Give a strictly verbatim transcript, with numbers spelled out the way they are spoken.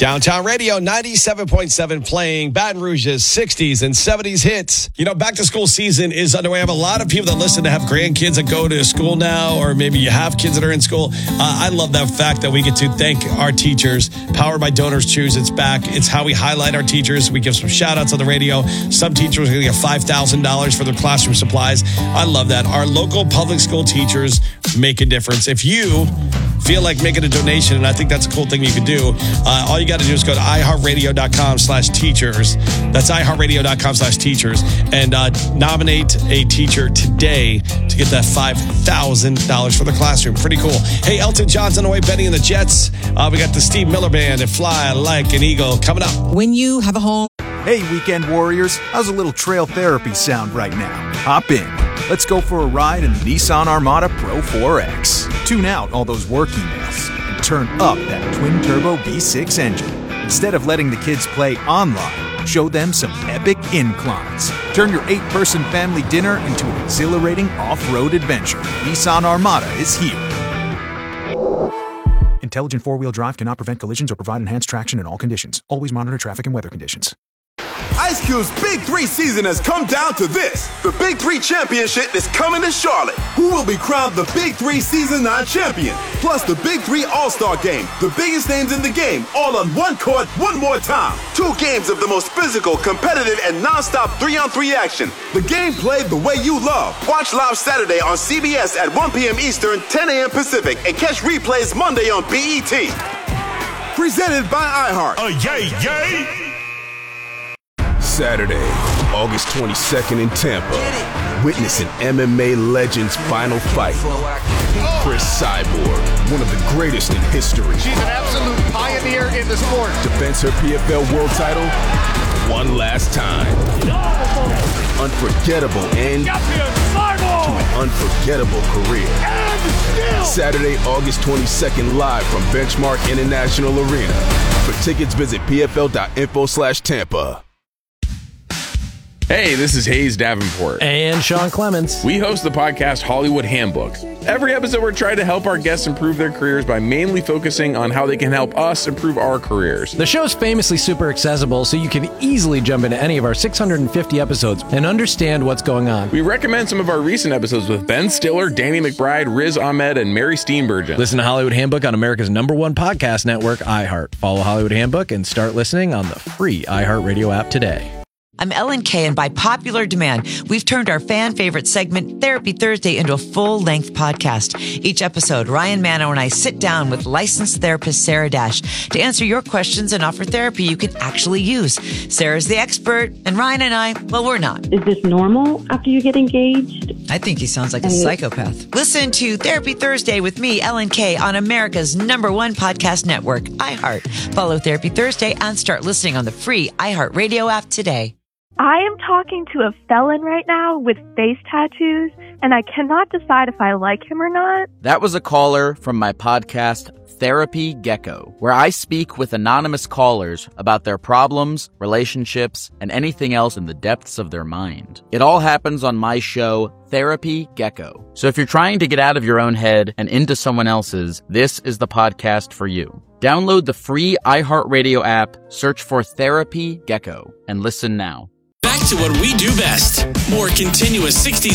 Downtown Radio, ninety-seven point seven, playing Baton Rouge's sixties and seventies hits. You know, back to school season is underway. I have a lot of people that listen to have grandkids that go to school now, or maybe you have kids that are in school. Uh, I love that fact that we get to thank our teachers. Powered by Donors Choose, it's back. It's how we highlight our teachers. We give some shout outs on the radio. Some teachers are going to get five thousand dollars for their classroom supplies. I love that. Our local public school teachers make a difference. If you feel like making a donation, and I think that's a cool thing you can do, uh, all you got to do is go to iHeartRadio.com slash teachers. That's iHeartRadio.com slash teachers. And uh, nominate a teacher today to get that five thousand dollars for the classroom. Pretty cool. Hey, Elton John's on the way, Benny and the Jets. Uh, we got the Steve Miller Band and Fly Like an Eagle coming up. When you have a home. Hey, weekend warriors. How's a little trail therapy sound right now? Hop in. Let's go for a ride in the Nissan Armada Pro four X. Tune out all those work emails and turn up that twin-turbo V six engine. Instead of letting the kids play online, show them some epic inclines. Turn your eight-person family dinner into an exhilarating off-road adventure. Nissan Armada is here. Intelligent four-wheel drive cannot prevent collisions or provide enhanced traction in all conditions. Always monitor traffic and weather conditions. Ice Cube's Big Three season has come down to this. The Big Three Championship is coming to Charlotte. Who will be crowned the Big Three Season nine champion? Plus the Big Three All-Star Game. The biggest names in the game, all on one court, one more time. Two games of the most physical, competitive, and non-stop three-on-three action. The game played the way you love. Watch live Saturday on C B S at one p.m. Eastern, ten a.m. Pacific, and catch replays Monday on B E T. Presented by iHeart. Oh, yay, yay! Saturday, August twenty-second in Tampa. Witness an M M A legend's final fight. Chris Cyborg, one of the greatest in history. She's an absolute pioneer in the sport. Defends her P F L world title one last time. Unforgettable end to an unforgettable career. Saturday, August twenty-second, live from Benchmark International Arena. For tickets, visit pfl.info slash Tampa. Hey, this is Hayes Davenport. And Sean Clements. We host the podcast Hollywood Handbook. Every episode, we're trying to help our guests improve their careers by mainly focusing on how they can help us improve our careers. The show's famously super accessible, so you can easily jump into any of our six hundred fifty episodes and understand what's going on. We recommend some of our recent episodes with Ben Stiller, Danny McBride, Riz Ahmed, and Mary Steenburgen. Listen to Hollywood Handbook on America's number one podcast network, iHeart. Follow Hollywood Handbook and start listening on the free iHeartRadio app today. I'm Ellen Kay, and by popular demand, we've turned our fan favorite segment, Therapy Thursday, into a full-length podcast. Each episode, Ryan Mano and I sit down with licensed therapist Sarah Dash to answer your questions and offer therapy you can actually use. Sarah's the expert, and Ryan and I, well, we're not. Is this normal after you get engaged? I think he sounds like a psychopath. Listen to Therapy Thursday with me, Ellen Kay, on America's number one podcast network, iHeart. Follow Therapy Thursday and start listening on the free iHeartRadio app today. I am talking to a felon right now with face tattoos, and I cannot decide if I like him or not. That was a caller from my podcast, Therapy Gecko, where I speak with anonymous callers about their problems, relationships, and anything else in the depths of their mind. It all happens on my show, Therapy Gecko. So if you're trying to get out of your own head and into someone else's, this is the podcast for you. Download the free iHeartRadio app, search for Therapy Gecko, and listen now. Back to what we do best. More continuous sixties